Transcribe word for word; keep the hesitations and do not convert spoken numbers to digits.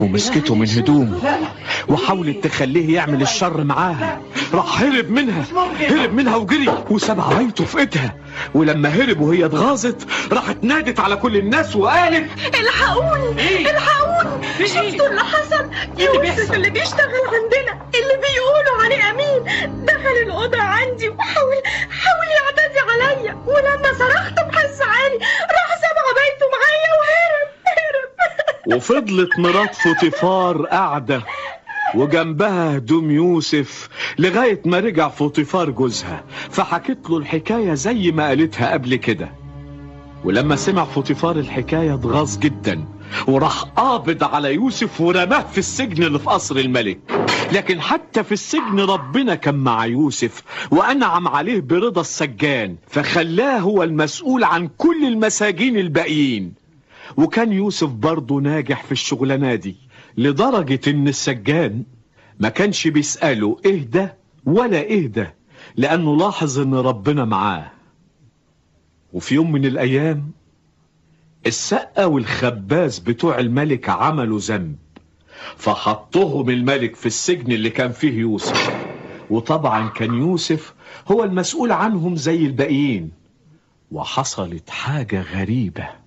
ومسكته من هدومه وحاولت تخليه يعمل الشر معاها. راح هرب منها هرب منها وجري وساب عبايته في ايدها. ولما هرب وهي اتغاظت راحت نادت على كل الناس وقالت: الحقوني الحقوني، شفتوا اللي حصل؟ يوسف اللي بيشتغل عندنا اللي بيقولوا عليه امين دخل الاوضه عندي وحاول حاول يعتدي عليا، ولما صرخت بحس عالي راح ساب عبايته معايا وهرب هرب. وفضلت مرات فوطيفار قاعده وجنبها هدوم يوسف لغاية ما رجع فوطيفار جوزها، فحكت له الحكاية زي ما قالتها قبل كده. ولما سمع فوطيفار الحكاية اتغاظ جدا وراح قابض على يوسف ورماه في السجن اللي في قصر الملك. لكن حتى في السجن ربنا كان مع يوسف وأنعم عليه برضا السجان، فخلاه هو المسؤول عن كل المساجين الباقيين. وكان يوسف برضه ناجح في الشغلانة دي لدرجة ان السجان ما كانش بيسأله ايه ده ولا ايه ده، لانه لاحظ ان ربنا معاه. وفي يوم من الايام السقة والخباز بتوع الملك عملوا ذنب، فحطهم الملك في السجن اللي كان فيه يوسف. وطبعا كان يوسف هو المسؤول عنهم زي الباقيين. وحصلت حاجة غريبة.